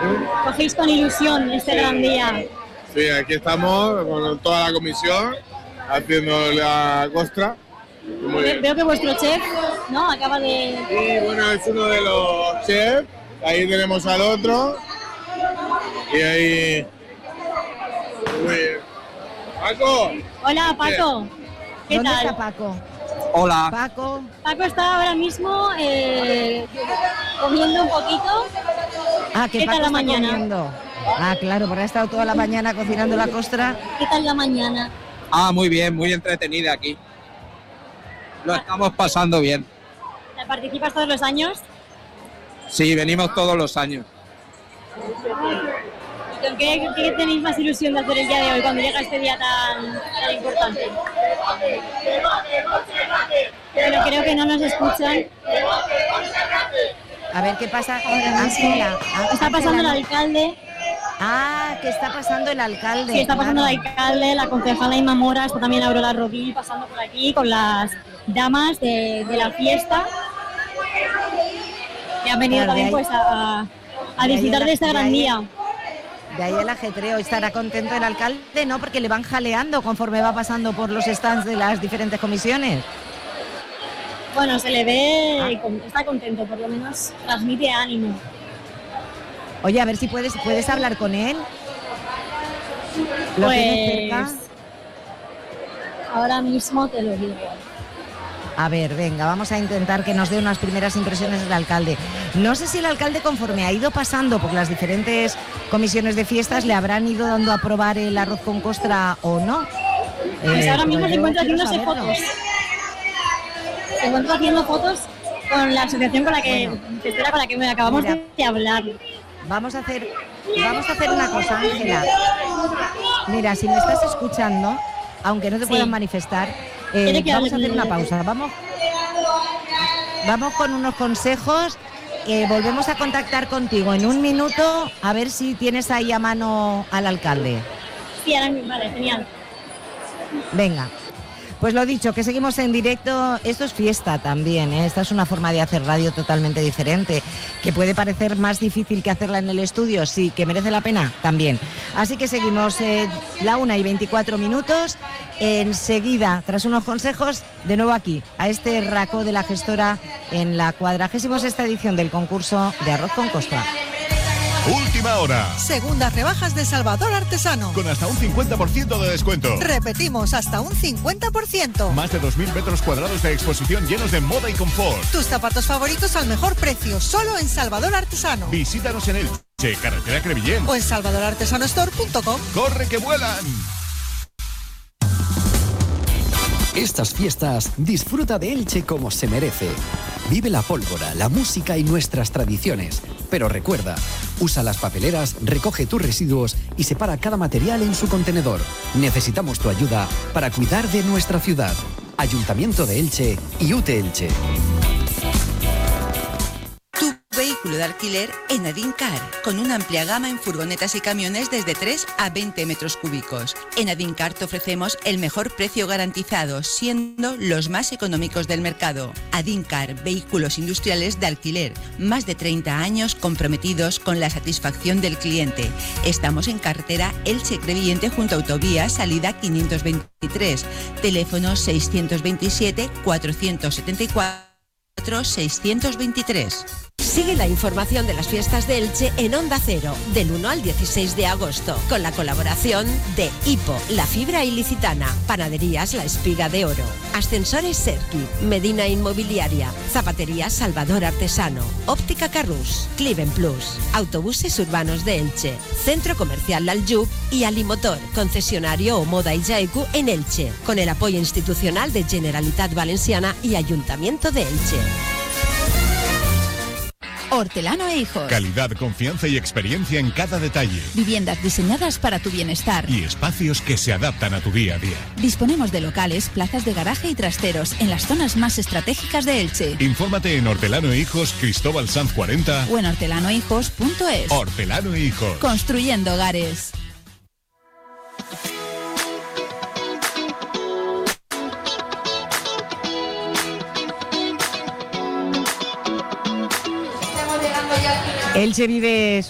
cogéis con ilusión este gran día. Sí, aquí estamos con toda la comisión haciendo la costra. Veo que vuestro chef, ¿no? Acaba de... Sí, bueno, es uno de los chefs. Ahí tenemos al otro. Y ahí... Muy bien. ¡Paco! Hola, Paco. ¿Qué ¿Dónde tal? está Paco? Hola. Paco. Paco está ahora mismo comiendo un poquito. Ah, que ¿Qué Paco tal la está mañana? comiendo. Ah, claro, porque ha estado toda la mañana cocinando la costra. ¿Qué tal la mañana? Muy bien, muy entretenida aquí. Lo estamos pasando bien. ¿Participas todos los años? Sí, venimos todos los años. ¿Y con qué tenéis más ilusión de hacer el día de hoy cuando llega este día tan importante? Pero creo que no nos escuchan. A ver qué pasa. Ángela. Está pasando el alcalde. Ah, que está pasando el alcalde. Sí, está pasando claro. el alcalde, la concejala Inma Mora, está también Aurora Rodil pasando por aquí con las damas de la fiesta. Que han venido Claro, también de ahí- pues a disfrutar de este gran día. De ahí el ajetreo. ¿Estará contento el alcalde? No, porque le van jaleando conforme va pasando por los stands de las diferentes comisiones. Bueno, se le ve, está contento, por lo menos transmite ánimo. Oye, a ver si puedes hablar con él. ¿Lo tienes cerca? Ahora mismo te lo digo. A ver, venga, vamos a intentar que nos dé unas primeras impresiones del alcalde. No sé si el alcalde, conforme ha ido pasando por las diferentes comisiones de fiestas, le habrán ido dando a probar el arroz con costra o no. Pues ahora mismo pero se yo encuentra quiero haciéndose saberlo. fotos. Se encuentra haciendo fotos con la asociación con la que acabamos de hablar. Vamos a hacer una cosa, Ángela. Mira, si me estás escuchando, aunque no te puedan manifestar, vamos a hacer una pausa. Vamos con unos consejos. Volvemos a contactar contigo en un minuto, a ver si tienes ahí a mano al alcalde. Sí, ahora mismo, vale, genial. Venga. Pues lo dicho, que seguimos en directo. Esto es fiesta también, ¿eh? Esta es una forma de hacer radio totalmente diferente, que puede parecer más difícil que hacerla en el estudio, sí, que merece la pena también. Así que seguimos, la 1:24. Enseguida, tras unos consejos, de nuevo aquí, a este Racó de la Gestora, en la 46ª edición del concurso de arroz con costra. Última hora. Segundas rebajas de Salvador Artesano. Con hasta un 50% de descuento. Repetimos, hasta un 50%. Más de 2.000 metros cuadrados de exposición llenos de moda y confort. Tus zapatos favoritos al mejor precio, solo en Salvador Artesano. Visítanos en Elche, carretera Crevillent. O en salvadorartesanostore.com. ¡Corre que vuelan! Estas fiestas, disfruta de Elche como se merece. Vive la pólvora, la música y nuestras tradiciones. Pero recuerda, usa las papeleras, recoge tus residuos y separa cada material en su contenedor. Necesitamos tu ayuda para cuidar de nuestra ciudad. Ayuntamiento de Elche y UTE Elche. Vehículo de alquiler en Adincar, con una amplia gama en furgonetas y camiones desde 3 a 20 metros cúbicos. En Adincar te ofrecemos el mejor precio garantizado, siendo los más económicos del mercado. Adincar, vehículos industriales de alquiler, más de 30 años comprometidos con la satisfacción del cliente. Estamos en carretera Elche Crevillente junto a Autovía, salida 523, teléfono 627 474 623. Sigue la información de las fiestas de Elche en Onda Cero, del 1 al 16 de agosto, con la colaboración de Hipo, La Fibra Ilicitana, Panaderías La Espiga de Oro, Ascensores Serki, Medina Inmobiliaria, Zapatería Salvador Artesano, Óptica Carrús, Cliven Plus, Autobuses Urbanos de Elche, Centro Comercial Laljub y Alimotor, concesionario Omoda y Jaeku en Elche, con el apoyo institucional de Generalitat Valenciana y Ayuntamiento de Elche. Hortelano e Hijos. Calidad, confianza y experiencia en cada detalle. Viviendas diseñadas para tu bienestar. Y espacios que se adaptan a tu día a día. Disponemos de locales, plazas de garaje y trasteros en las zonas más estratégicas de Elche. Infórmate en Hortelano e Hijos, Cristóbal Sanz 40 o en hortelanohijos.es. Hortelano e Hijos. Construyendo hogares. Elche vive